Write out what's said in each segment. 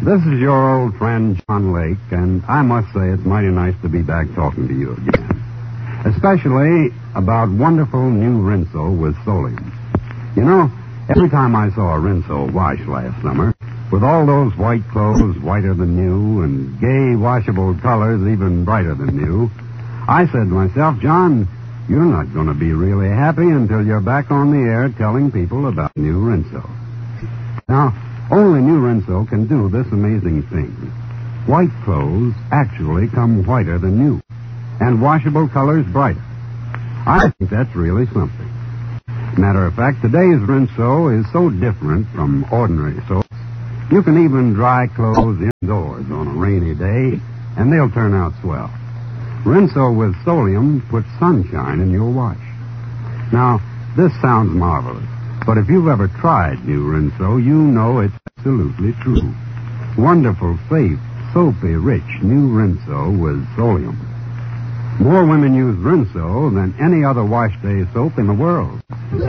This is your old friend, John Lake, and I must say it's mighty nice to be back talking to you again. Especially about wonderful new Rinso with Solium. You know, every time I saw a Rinso wash last summer, with all those white clothes whiter than new and gay washable colors even brighter than new, I said to myself, John, you're not going to be really happy until you're back on the air telling people about new Rinso. Now, only new Rinso can do this amazing thing. White clothes actually come whiter than new, and washable colors brighter. I think that's really something. Matter of fact, today's Rinso is so different from ordinary soaps, you can even dry clothes indoors on a rainy day, and they'll turn out swell. Rinso with Solium puts sunshine in your wash. Now, this sounds marvelous, but if you've ever tried new Rinso, you know it's absolutely true. Wonderful, safe, soapy, rich new Rinso with Solium. More women use Rinso than any other wash day soap in the world.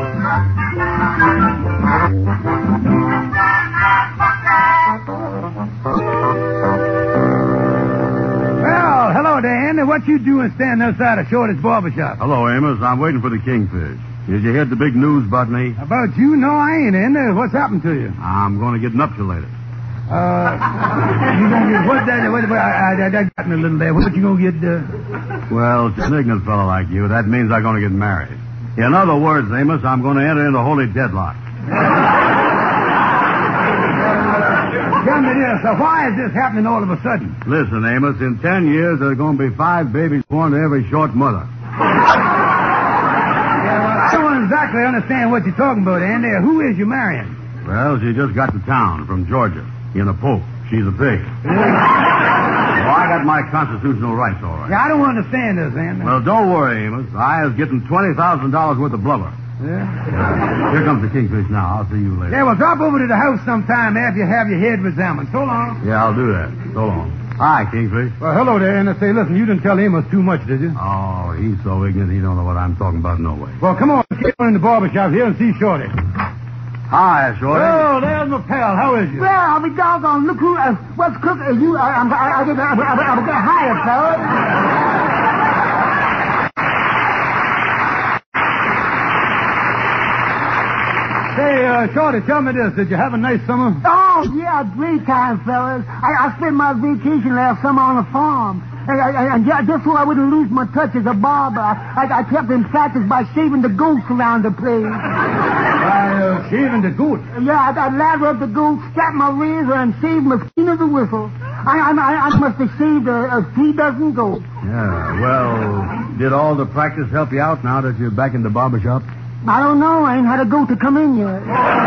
Well, hello there, Andy. What you doing standing outside of Shorty's barbershop? Hello, Amos. I'm waiting for the Kingfish. Did you hear the big news about me? About you? No, I ain't, Andy. What's happened to you? I'm going to get nuptialated. You gonna get what? That got me a little there. What you gonna get? Well, to an ignorant fellow like you, that means I'm going to get married. In other words, Amos, I'm going to enter into holy deadlock. Tell me this. So why is this happening all of a sudden? Listen, Amos, in 10 years, there's going to be 5 babies born to every short mother. I don't exactly understand what you're talking about, Andy. Who is you marrying? Well, she just got to town from Georgia. In a poke. She's a pig. Oh, I got my constitutional rights, all right. Yeah, I don't understand this, Andy. Well, don't worry, Amos. I was getting $20,000 worth of blubber. Yeah? Here comes the Kingfish now. I'll see you later. Yeah, well, drop over to the house sometime after you have your head examined. So long. Yeah, I'll do that. So long. Hi, Kingfish. Well, hello there, Andy. Say, listen, you didn't tell Amos too much, did you? Oh, he's so ignorant he don't know what I'm talking about no way. Well, come on. Let's get in the barbershop here and see Shorty. Hi, Shorty. Oh, there's my pal. How is you? Well, I'll be doggone. Look who, what's cooking? You, I'm getting hired, fellas. Say, Shorty, tell me this. Did you have a nice summer? Oh, yeah, great time, fellas. I spent my vacation last summer on a farm. And just so I wouldn't lose my touch as a barber, I kept in practice by shaving the goats around the place. Shaving the goat? Yeah, I lather up the goat, strap my razor, and shave mosquito the whistle. I must have shaved 3 dozen goats. Yeah, well, did all the practice help you out now that you're back in the barbershop? I don't know. I ain't had a goat to come in yet.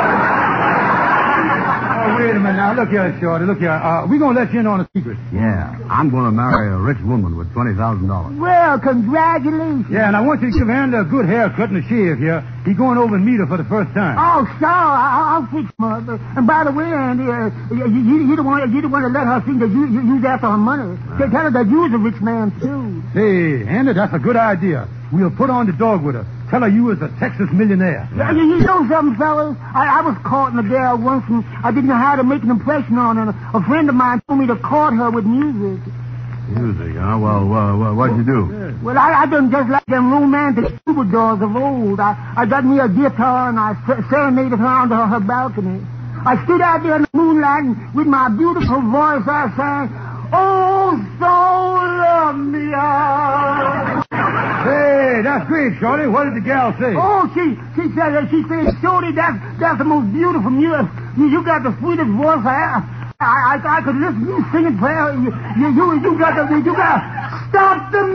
Oh, wait a minute now. Look here, Shorty. Look here. We're going to let you in on a secret. Yeah, I'm going to marry a rich woman with $20,000. Well, congratulations. Yeah, and I want you to give Andy a good haircut and a shave here. He's going over and meet her for the first time. Oh, sure. I'll fix him up. And by the way, Andy, you don't want to let her think that you's after her money. Tell her that you's a rich man, too. Hey, Andy, that's a good idea. We'll put on the dog with her. Tell her you was a Texas millionaire. Yeah. You know something, fellas? I was caught in a gal once, and I didn't know how to make an impression on her. A friend of mine told me to court her with music. Music, huh? Well, what'd you do? Well, I done just like them romantic troubadours of old. I got me a guitar, and I serenaded her onto her balcony. I stood out there in the moonlight, and with my beautiful voice, I sang, "Oh, so love me." Hey, that's great, Shorty. What did the gal say? Oh, she said, Shorty, that's the most beautiful music. You got the sweetest voice I could listen to you singing prayer. You got stop the